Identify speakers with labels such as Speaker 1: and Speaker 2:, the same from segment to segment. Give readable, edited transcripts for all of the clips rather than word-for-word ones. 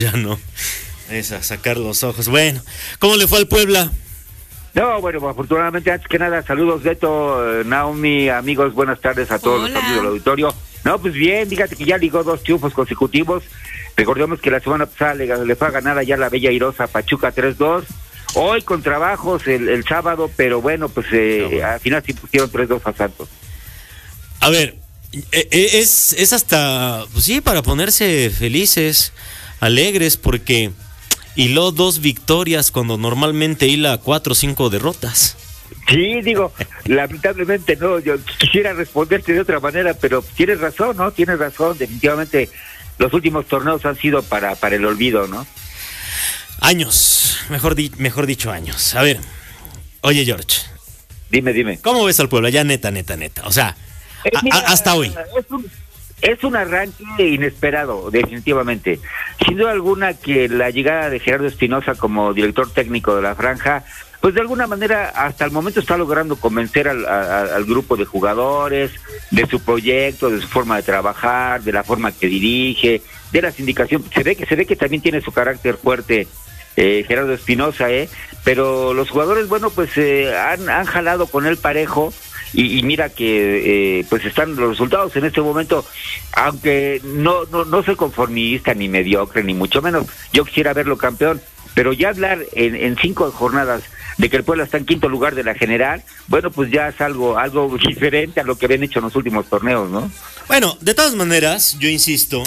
Speaker 1: Ya no. Es a sacar los ojos. Bueno, ¿cómo le fue al Puebla?
Speaker 2: No, bueno, afortunadamente, antes que nada, saludos Beto, Naomi, amigos, buenas tardes a todos los amigos del auditorio. No, pues bien, fíjate que ya ligó 2 triunfos consecutivos. Recordemos que la semana pasada le fue a ganar allá la Bella Airosa Pachuca 3-2. Hoy con trabajos el sábado, pero bueno, pues al final sí pusieron 3-2 a Santos.
Speaker 1: A ver, es hasta, pues sí, para ponerse felices, alegres, porque hiló 2 victorias cuando normalmente hila 4 o 5 derrotas.
Speaker 2: Sí, digo, lamentablemente no, yo quisiera responderte de otra manera, pero tienes razón, ¿no? Tienes razón, definitivamente los últimos torneos han sido para el olvido, ¿no?
Speaker 1: Años, mejor dicho años. A ver, oye George.
Speaker 2: Dime.
Speaker 1: ¿Cómo ves al Puebla? Ya neta. O sea, hasta hoy.
Speaker 2: Es un arranque inesperado, definitivamente. Sin duda alguna que la llegada de Gerardo Espinoza como director técnico de la franja, pues de alguna manera hasta el momento está logrando convencer al grupo de jugadores, de su proyecto, de su forma de trabajar, de la forma que dirige, de las indicaciones. Se ve que también tiene su carácter fuerte Gerardo Espinoza, pero los jugadores, bueno, pues han jalado con él parejo. Y mira que pues están los resultados en este momento, aunque no soy conformista ni mediocre ni mucho menos, yo quisiera verlo campeón, pero ya hablar en 5 jornadas de que el Puebla está en 5º lugar de la general, bueno, pues ya es algo diferente a lo que habían hecho en los últimos torneos, ¿no?
Speaker 1: Bueno, de todas maneras, yo insisto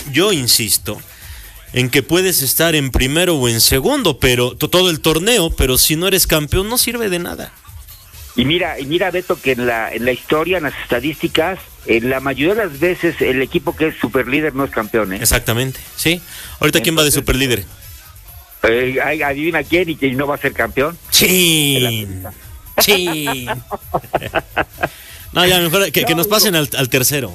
Speaker 1: en que puedes estar en primero o en segundo, pero todo el torneo, pero si no eres campeón no sirve de nada.
Speaker 2: Y mira Beto, que en la historia, en las estadísticas, en la mayoría de las veces el equipo que es superlíder no es campeón,
Speaker 1: Exactamente, sí. Ahorita, ¿quién va de superlíder?
Speaker 2: Adivina quién y quién no va a ser campeón.
Speaker 1: Sí. No, ya mejor que nos pasen al tercero.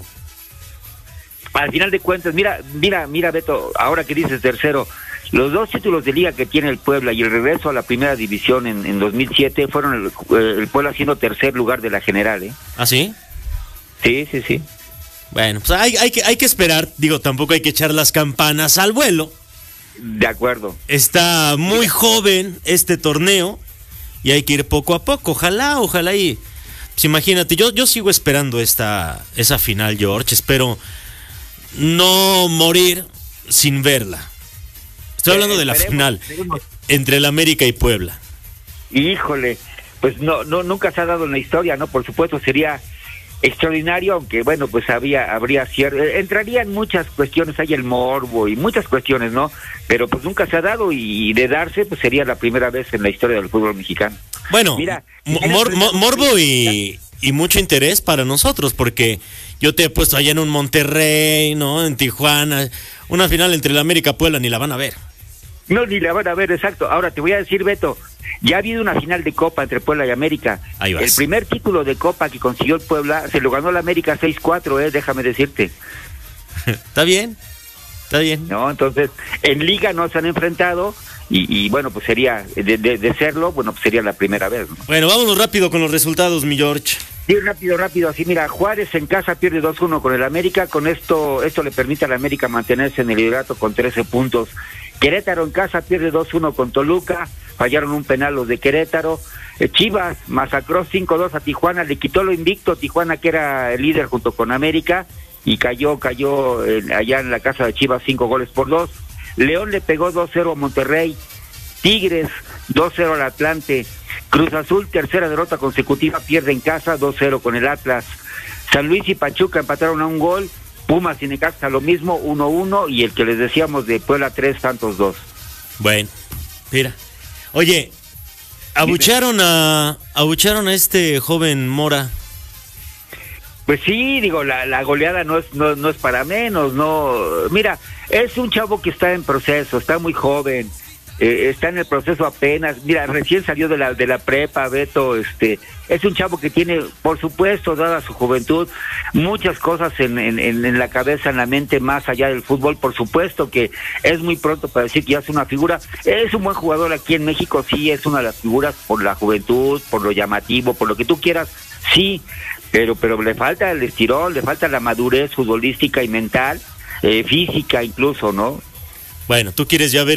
Speaker 2: Al final de cuentas, mira Beto, ahora que dices tercero, los 2 títulos de liga que tiene el Puebla y el regreso a la primera división en 2007 fueron el Puebla siendo 3er lugar de la general,
Speaker 1: ¿Ah, sí?
Speaker 2: Sí.
Speaker 1: Bueno, pues hay que esperar, digo, tampoco hay que echar las campanas al vuelo.
Speaker 2: De acuerdo.
Speaker 1: Está muy joven este torneo y hay que ir poco a poco, ojalá y pues imagínate, yo sigo esperando esa final, George, espero no morir sin verla. Estoy hablando de la final entre el América y Puebla.
Speaker 2: Híjole, pues nunca se ha dado en la historia, ¿no? Por supuesto sería extraordinario, aunque bueno, pues habría cierto, entrarían muchas cuestiones, hay el morbo y muchas cuestiones, ¿no? Pero pues nunca se ha dado y de darse, pues sería la primera vez en la historia del fútbol mexicano.
Speaker 1: Bueno, mira, morbo y mucho interés para nosotros, porque yo te he puesto allá en un Monterrey, ¿no? En Tijuana, una final entre el América y Puebla, ni la van a ver.
Speaker 2: No, ni la van a ver, exacto. Ahora te voy a decir, Beto, ya ha habido una final de Copa entre Puebla y América.
Speaker 1: Ahí vas.
Speaker 2: El primer título de Copa que consiguió el Puebla se lo ganó el América 6-4, déjame decirte.
Speaker 1: Está bien.
Speaker 2: No, entonces, en Liga no se han enfrentado y bueno, pues sería, de serlo, bueno, pues sería la primera vez, ¿no?
Speaker 1: Bueno, vámonos rápido con los resultados, mi George.
Speaker 2: Sí, rápido, así mira, Juárez en casa pierde 2-1 con el América, con esto le permite al América mantenerse en el liderato con 13 puntos. Querétaro en casa pierde 2-1 con Toluca, fallaron un penal los de Querétaro. Chivas masacró 5-2 a Tijuana, le quitó lo invicto Tijuana, que era el líder junto con América, y cayó allá en la casa de Chivas 5-2. León le pegó 2-0 a Monterrey. Tigres 2-0 al Atlante. Cruz Azul, tercera derrota consecutiva, pierde en casa 2-0 con el Atlas. San Luis y Pachuca empataron a un gol. Pumas y Necaxa lo mismo, 1-1, y el que les decíamos de Puebla 3, Santos 2.
Speaker 1: Bueno, mira. Oye, abucharon a este joven Mora.
Speaker 2: Pues sí, digo, la goleada no es para menos, no. Mira, es un chavo que está en proceso, está muy joven. Está en el proceso apenas, mira, recién salió de la prepa, Beto, es un chavo que tiene, por supuesto, dada su juventud, muchas cosas en la cabeza, en la mente, más allá del fútbol. Por supuesto que es muy pronto para decir que ya es una figura, es un buen jugador aquí en México, sí, es una de las figuras por la juventud, por lo llamativo, por lo que tú quieras, sí, pero le falta el estirón, le falta la madurez futbolística y mental, física incluso, ¿no?
Speaker 1: Bueno, tú quieres ya ver